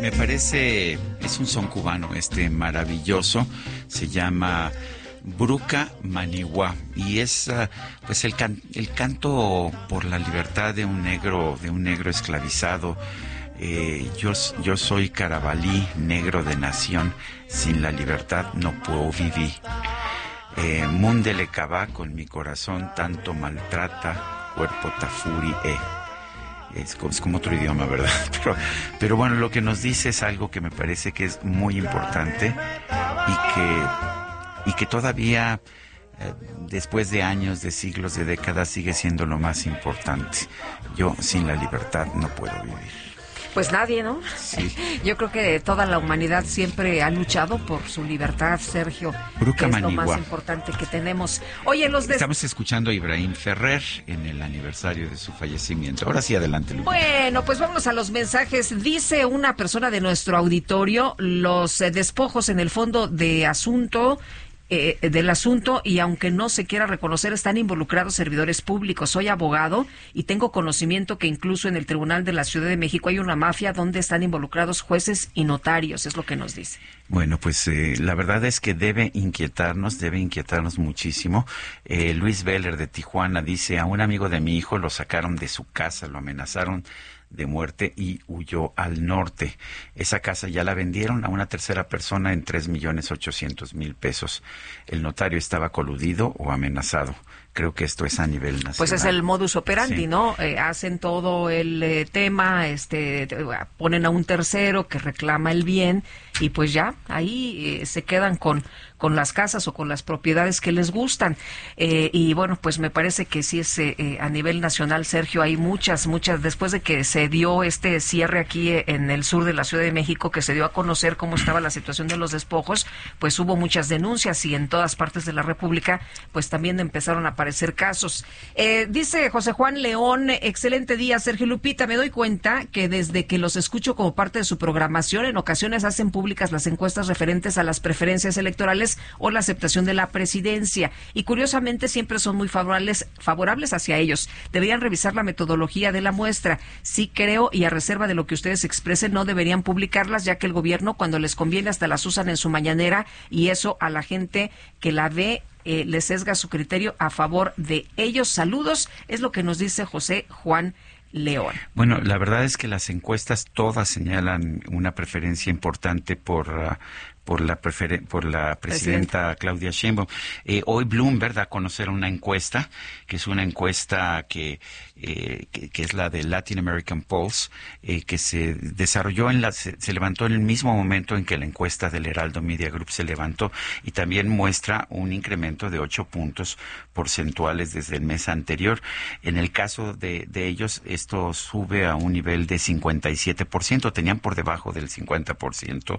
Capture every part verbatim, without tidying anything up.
me parece, es un son cubano este maravilloso, se llama Bruca Maniwá y es uh, pues el, can, el canto por la libertad de un negro, de un negro esclavizado. Eh, yo, yo soy carabalí, negro de nación, sin la libertad no puedo vivir. Eh, Mundele cabá, con mi corazón tanto maltrata, cuerpo tafuri eh. Es como, es como otro idioma, ¿verdad? Pero, pero bueno, lo que nos dice es algo que me parece que es muy importante y que, y que todavía, eh, después de años, de siglos, de décadas, sigue siendo lo más importante. Yo sin la libertad no puedo vivir. Pues nadie, ¿no? Sí. Yo creo que toda la humanidad siempre ha luchado por su libertad, Sergio. Bruca que es Maniwá. Lo más importante que tenemos. Oye, los de... Estamos escuchando a Ibrahim Ferrer en el aniversario de su fallecimiento. Ahora sí, adelante, Lupita. Bueno, pues vámonos a los mensajes. Dice una persona de nuestro auditorio, los eh, despojos en el fondo de asunto... Eh, del asunto, y aunque no se quiera reconocer, están involucrados servidores públicos. Soy abogado y tengo conocimiento que incluso en el Tribunal de la Ciudad de México hay una mafia donde están involucrados jueces y notarios, es lo que nos dice. Bueno, pues eh, la verdad es que debe inquietarnos, debe inquietarnos muchísimo. Eh, Luis Veller de Tijuana dice, a un amigo de mi hijo lo sacaron de su casa, lo amenazaron de muerte y huyó al norte. Esa casa ya la vendieron a una tercera persona en tres millones ochocientos mil pesos. El notario estaba coludido o amenazado. Creo que esto es a nivel nacional. Pues es el modus operandi, sí. ¿no? Eh, hacen todo el eh, tema, este, ponen a un tercero que reclama el bien y pues ya ahí eh, se quedan con con las casas o con las propiedades que les gustan. Eh, y bueno, pues me parece que sí es eh, a nivel nacional, Sergio, hay muchas, muchas, después de que se dio este cierre aquí en el sur de la Ciudad de México, que se dio a conocer cómo estaba la situación de los despojos, pues hubo muchas denuncias y en todas partes de la República, pues también empezaron a aparecer casos. Eh, dice José Juan León, excelente día, Sergio Lupita, me doy cuenta que desde que los escucho como parte de su programación, en ocasiones hacen públicas las encuestas referentes a las preferencias electorales o la aceptación de la presidencia y curiosamente siempre son muy favorables favorables hacia ellos. Deberían revisar la metodología de la muestra. Sí creo, y a reserva de lo que ustedes expresen, no deberían publicarlas, ya que el gobierno cuando les conviene hasta las usan en su mañanera y eso a la gente que la ve eh, le sesga su criterio a favor de ellos. Saludos, es lo que nos dice José Juan León. Bueno, la verdad es que las encuestas todas señalan una preferencia importante por uh, por la prefer por la presidenta, presidenta Claudia Sheinbaum. Eh, hoy Bloomberg da a conocer una encuesta, que es una encuesta que, eh, que, que es la de Latin American Pulse, eh, que se desarrolló en la, se, se levantó en el mismo momento en que la encuesta del Heraldo Media Group se levantó y también muestra un incremento de ocho puntos porcentuales desde el mes anterior. En el caso de, de ellos, esto sube a un nivel de cincuenta y siete por ciento. Tenían por debajo del cincuenta por ciento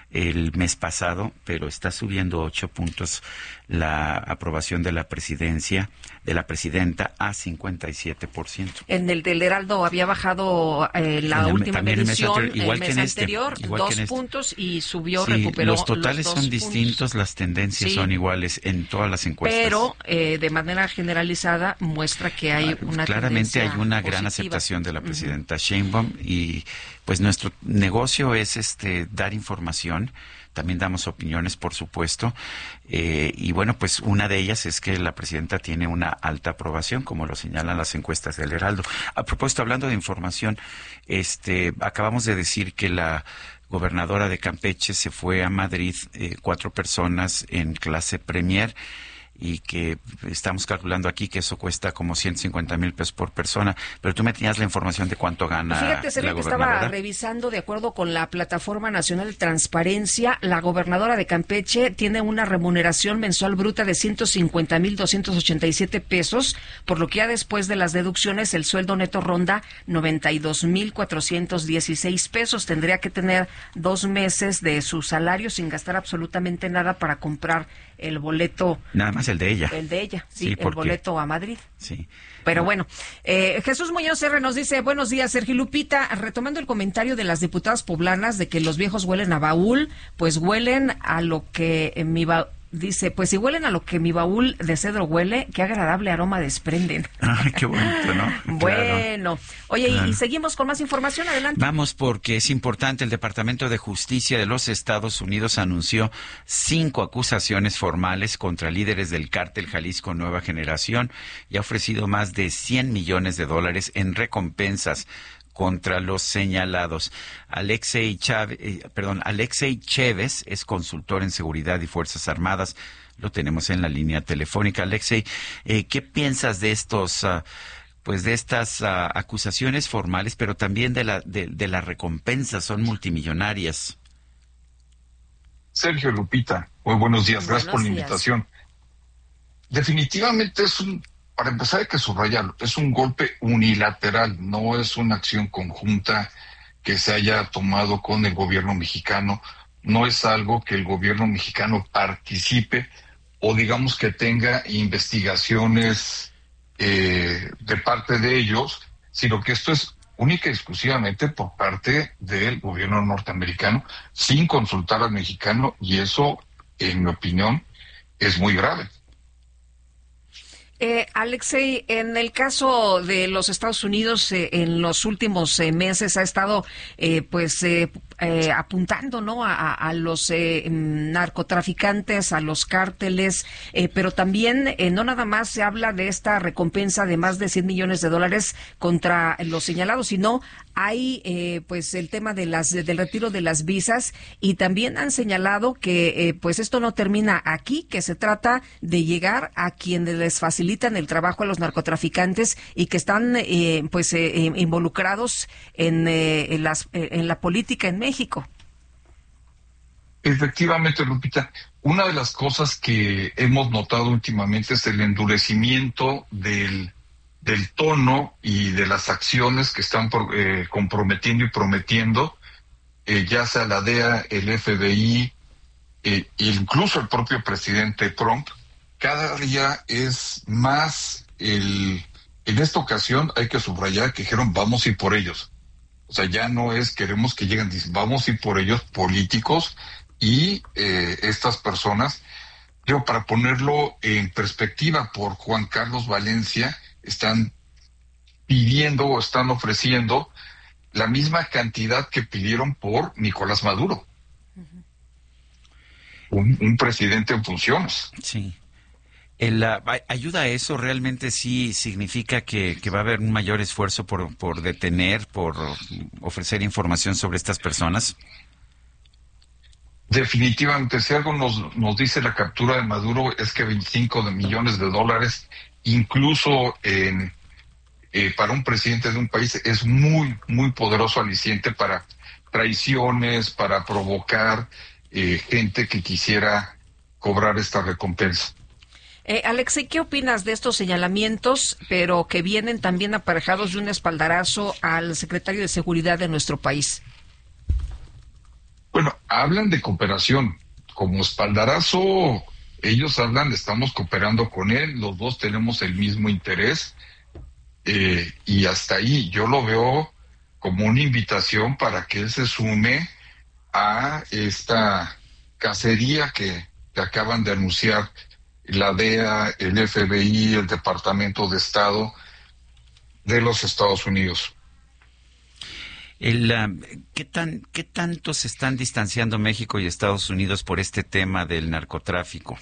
el mes pasado, pero está subiendo ocho puntos la aprobación de la presidencia, de la presidenta, a cincuenta y siete por ciento. En el del Heraldo había bajado eh, la el, última medición, el mes, igual el mes que en anterior, este, dos que en puntos este. y subió, sí, recuperó los totales los son dos distintos, puntos. Las tendencias sí. son iguales en todas las encuestas. Pero eh, de manera generalizada muestra que hay una Claramente hay una gran positiva. aceptación de la presidenta uh-huh. Sheinbaum y pues nuestro negocio es este dar información. También damos opiniones, por supuesto, eh, y bueno, pues una de ellas es que la presidenta tiene una alta aprobación, como lo señalan las encuestas del Heraldo. A propósito, hablando de información, este, acabamos de decir que la gobernadora de Campeche se fue a Madrid, eh, cuatro personas en clase Premier, y que estamos calculando aquí que eso cuesta como ciento cincuenta mil pesos por persona, pero tú me tenías la información de cuánto gana Fíjate, Sergio, la que gobernadora. Estaba revisando, de acuerdo con la Plataforma Nacional de Transparencia, la gobernadora de Campeche tiene una remuneración mensual bruta de ciento cincuenta mil doscientos ochenta y siete pesos, por lo que ya después de las deducciones el sueldo neto ronda noventa y dos mil cuatrocientos dieciséis pesos. Tendría que tener dos meses de su salario sin gastar absolutamente nada para comprar el boleto. Nada más el de ella. El de ella, sí, sí el boleto a Madrid. Sí. Pero bueno, eh, Jesús Muñoz R. nos dice, buenos días, Sergio Lupita, retomando el comentario de las diputadas poblanas de que los viejos huelen a baúl, pues huelen a lo que en mi baúl, Dice, pues si huelen a lo que mi baúl de cedro huele, qué agradable aroma desprenden. Ay, qué bonito, ¿no? Bueno, claro. oye, claro. Y, y seguimos con más información, adelante. Vamos, porque es importante. El Departamento de Justicia de los Estados Unidos anunció cinco acusaciones formales contra líderes del cártel Jalisco Nueva Generación y ha ofrecido más de cien millones de dólares en recompensas contra los señalados. Alexei Chávez, eh, perdón, Alexei Chévez es consultor en seguridad y Fuerzas Armadas. Lo tenemos en la línea telefónica. Alexei, eh, ¿qué piensas de estos, uh, pues de estas uh, acusaciones formales, pero también de la de, de las recompensas? Son multimillonarias. Sergio, Lupita, muy buenos días. Buenos Gracias por la días. invitación. Definitivamente es un, para empezar hay que subrayarlo, es un golpe unilateral, no es una acción conjunta que se haya tomado con el gobierno mexicano, no es algo que el gobierno mexicano participe o digamos que tenga investigaciones eh, de parte de ellos, sino que esto es única y exclusivamente por parte del gobierno norteamericano, sin consultar al mexicano, y eso, en mi opinión, es muy grave. Eh, Alexei, en el caso de los Estados Unidos, eh, en los últimos eh, meses ha estado, eh, pues, eh, eh, apuntando, ¿no? A, a los eh, narcotraficantes, a los cárteles, eh, pero también eh, no nada más se habla de esta recompensa de más de cien millones de dólares contra los señalados, sino hay, eh, pues, el tema de las del retiro de las visas, y también han señalado que, eh, pues, esto no termina aquí, que se trata de llegar a quienes les facilitan el trabajo a los narcotraficantes y que están, eh, pues, eh, involucrados en, eh, en, las, eh, en la política en México. Efectivamente, Lupita, una de las cosas que hemos notado últimamente es el endurecimiento del, del tono y de las acciones que están por, eh, comprometiendo y prometiendo, eh, ya sea la D E A, el F B I, eh, e incluso el propio presidente Trump. Cada día es más el... En esta ocasión hay que subrayar que dijeron vamos a ir por ellos. O sea, ya no es queremos que lleguen, dicen vamos a ir por ellos, políticos y eh, estas personas. Yo, para ponerlo en perspectiva, por Juan Carlos Valencia están pidiendo o están ofreciendo la misma cantidad que pidieron por Nicolás Maduro. Uh-huh. Un, un presidente en funciones. Sí. El, uh, ¿Ayuda a eso? ¿Realmente sí significa que, que va a haber un mayor esfuerzo por, por detener, por ofrecer información sobre estas personas? Definitivamente, si algo nos, nos dice la captura de Maduro es que veinticinco de millones de dólares, incluso en, eh, para un presidente de un país, es muy, muy poderoso aliciente para traiciones, para provocar eh, gente que quisiera cobrar esta recompensa. Eh, Alexei, ¿qué opinas de estos señalamientos, pero que vienen también aparejados de un espaldarazo al secretario de Seguridad de nuestro país? Bueno, hablan de cooperación. Como espaldarazo, ellos hablan, estamos cooperando con él, los dos tenemos el mismo interés, eh, y hasta ahí yo lo veo como una invitación para que él se sume a esta cacería que, que acaban de anunciar la D E A, el F B I, el Departamento de Estado de los Estados Unidos. El, uh, ¿qué tan, qué tanto se están distanciando México y Estados Unidos por este tema del narcotráfico?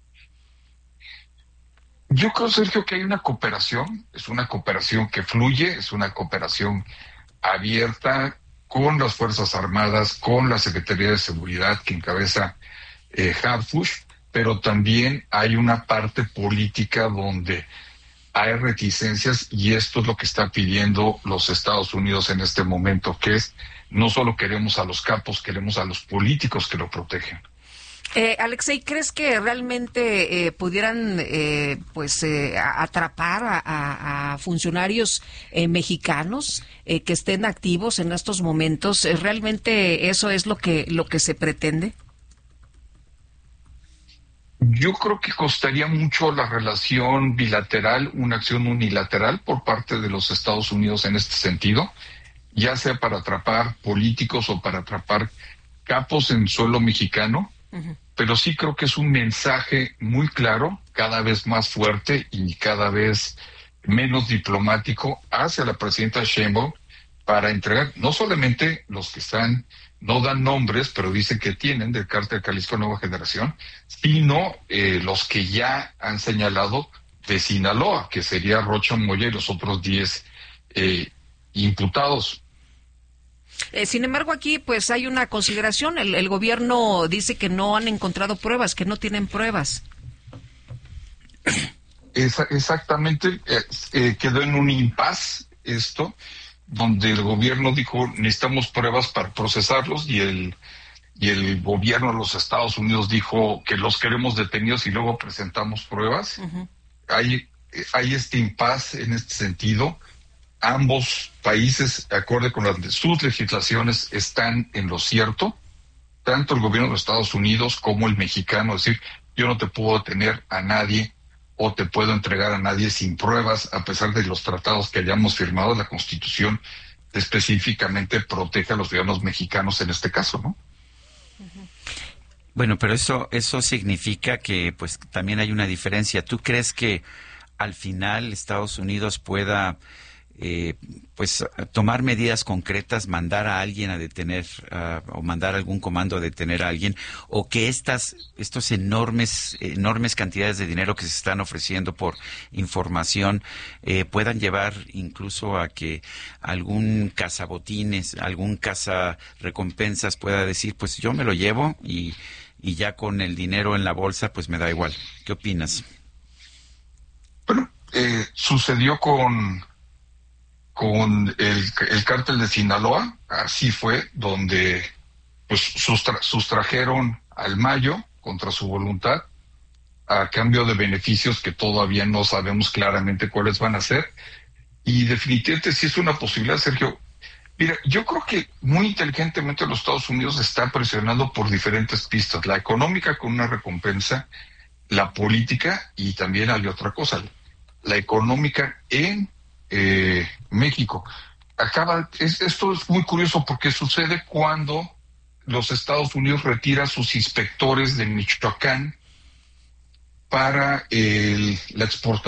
Yo creo, Sergio, que hay una cooperación, es una cooperación que fluye, es una cooperación abierta con las Fuerzas Armadas, con la Secretaría de Seguridad que encabeza eh, Harfush, pero también hay una parte política donde hay reticencias, y esto es lo que está pidiendo los Estados Unidos en este momento, que es no solo queremos a los capos, queremos a los políticos que lo protegen. Eh, Alexei, ¿crees que realmente eh, pudieran eh, pues eh, atrapar a, a, a funcionarios eh, mexicanos eh, que estén activos en estos momentos? ¿Realmente eso es lo que lo que se pretende? Yo creo que costaría mucho la relación bilateral, una acción unilateral por parte de los Estados Unidos en este sentido, ya sea para atrapar políticos o para atrapar capos en suelo mexicano. Uh-huh. Pero sí creo que es un mensaje muy claro, cada vez más fuerte y cada vez menos diplomático hacia la presidenta Sheinbaum para entregar no solamente los que están, no dan nombres, pero dicen que tienen del Cártel Jalisco Nueva Generación, sino eh, los que ya han señalado de Sinaloa, que sería Rocha Moya y los otros diez eh, imputados. Eh, sin embargo, aquí pues hay una consideración. El, el gobierno dice que no han encontrado pruebas, que no tienen pruebas. Esa, exactamente, eh, eh, quedó en un impasse esto, donde el gobierno dijo necesitamos pruebas para procesarlos y el y el gobierno de los Estados Unidos dijo que los queremos detenidos y luego presentamos pruebas. Uh-huh. Hay, hay este impasse en este sentido. Ambos países, de acuerdo con las, sus legislaciones, están en lo cierto, tanto el gobierno de los Estados Unidos como el mexicano, es decir, yo no te puedo detener a nadie o te puedo entregar a nadie sin pruebas, a pesar de los tratados que hayamos firmado. La Constitución específicamente protege a los ciudadanos mexicanos en este caso, ¿no? Bueno, pero eso eso significa que pues también hay una diferencia. ¿Tú crees que al final Estados Unidos pueda eh, pues tomar medidas concretas, mandar a alguien a detener uh, o mandar algún comando a detener a alguien, o que estas estos enormes enormes cantidades de dinero que se están ofreciendo por información eh, puedan llevar incluso a que algún cazabotines, algún cazarrecompensas pueda decir pues yo me lo llevo y y ya con el dinero en la bolsa pues me da igual? ¿Qué opinas? Bueno, eh, sucedió con con el, el cártel de Sinaloa, así fue, donde pues sustra, sustrajeron al Mayo contra su voluntad a cambio de beneficios que todavía no sabemos claramente cuáles van a ser. Y definitivamente sí es una posibilidad, Sergio. Mira, yo creo que muy inteligentemente los Estados Unidos están presionando por diferentes pistas. La económica con una recompensa, la política y también hay otra cosa, la económica en eh, México. Acaba, es, esto es muy curioso porque sucede cuando los Estados Unidos retiran sus inspectores de Michoacán para el, la exportación